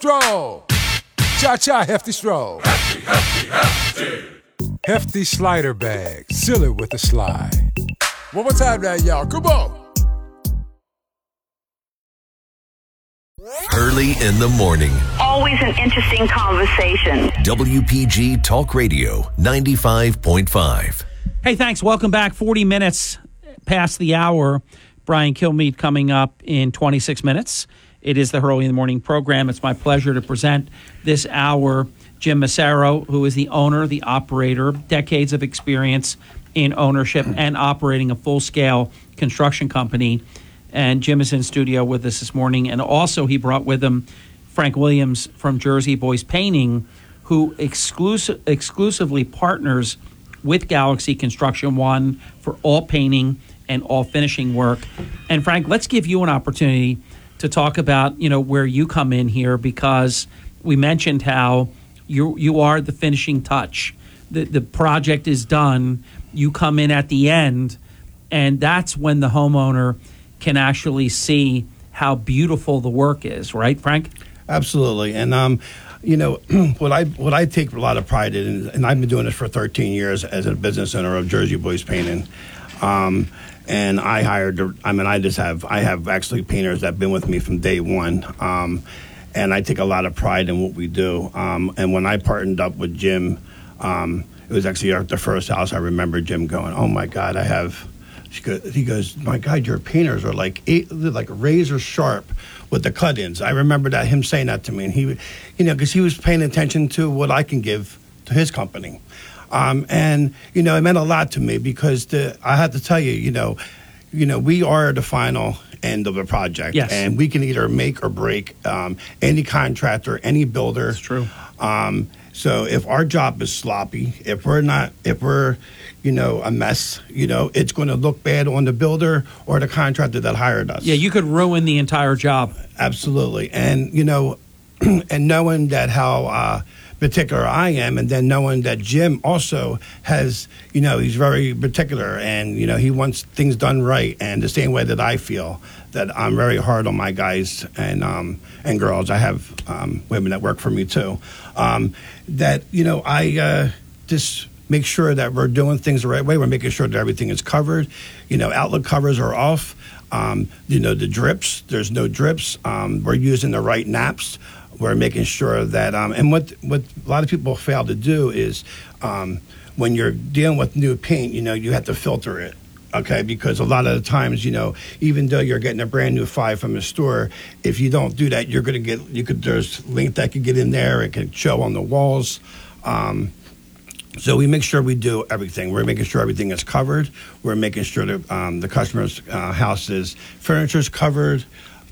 Stroll. Cha-cha, hefty stroll. Hefty. Hefty slider bag. Seal it with a slide. One more time now, y'all. Come on. Early in the morning. Always an interesting conversation. WPG Talk Radio 95.5. Hey, thanks. Welcome back. 40 minutes past the hour. Brian Kilmeade coming up in 26 minutes. It is the Early in the Morning program. It's my pleasure to present this hour Jim Massaro, who is the owner, the operator, decades of experience in ownership and operating a full-scale construction company. And Jim is in studio with us this morning. And also he brought with him Frank Williams from Jersey Boys Painting, who exclusively partners with Galaxy Construction One for all painting and all finishing work. And Frank, let's give you an opportunity to talk about, where you come in here, because we mentioned how you are the finishing touch. The project is done. You come in at the end, and that's when the homeowner can actually see how beautiful the work is, right, Frank? Absolutely. And what I take a lot of pride in, and I've been doing this for 13 years as a business owner of Jersey Boys Painting. And I have actually painters that have been with me from day one. And I take a lot of pride in what we do. And when I partnered up with Jim, it was actually the first house I remember Jim going, "Oh my God, he goes, my God, your painters are like razor sharp with the cut-ins." I remember him saying that to me, and he, because he was paying attention to what I can give to his company. And it meant a lot to me, because I have to tell you, we are the final end of a project. Yes. And we can either make or break any contractor, any builder. That's true. So if our job is sloppy, if we're a mess, it's going to look bad on the builder or the contractor that hired us. Yeah, you could ruin the entire job. Absolutely. And, and knowing that how particular I am, and then knowing that Jim also has, he's very particular, and, he wants things done right, and the same way that I feel that I'm very hard on my guys and girls. I have women that work for me too. That, I just make sure that we're doing things the right way. We're making sure that everything is covered. Outlet covers are off. The drips, there's no drips. We're using the right naps. We're making sure that, and what a lot of people fail to do is when you're dealing with new paint, you have to filter it. Okay, because a lot of the times, even though you're getting a brand new 5 from the store, if you don't do that, you're going to there's lint that could get in there. It can show on the walls. So we make sure we do everything. We're making sure everything is covered. We're making sure that the customer's house's furniture is covered.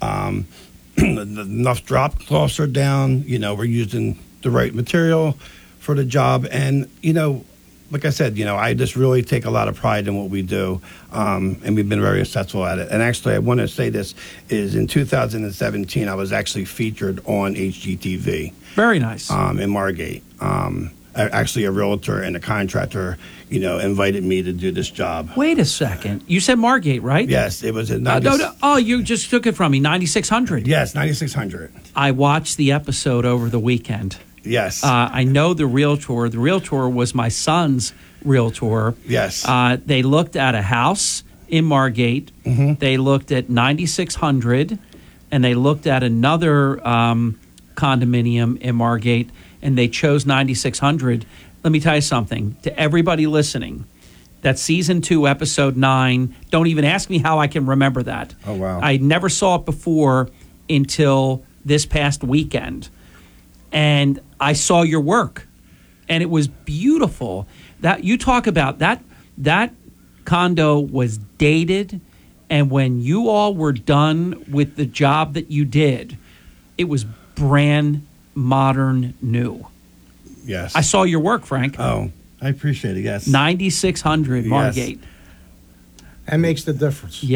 Enough drop cloths are down. We're using the right material for the job. And, like I said, I just really take a lot of pride in what we do, and we've been very successful at it. And actually, I want to say this, is in 2017, I was actually featured on HGTV. Very nice. In Margate. Actually, a realtor and a contractor, invited me to do this job. Wait a second. You said Margate, right? Yes, it was at no. Oh, you just took it from me. 9600. Yes, 9600. I watched the episode over the weekend. Yes. I know the realtor. The realtor was my son's realtor. Yes. They looked at a house in Margate. Mm-hmm. They looked at 9600, and they looked at another condominium in Margate, and they chose 9600. Let me tell you something. To everybody listening, that's season 2, episode 9. Don't even ask me how I can remember that. Oh, wow. I never saw it before until this past weekend. And I saw your work, and it was beautiful. That you talk about that condo was dated, and when you all were done with the job that you did, it was brand modern new. Yes. I saw your work, Frank. Oh, I appreciate it, yes. 9600 Margate. That makes the difference. Yeah.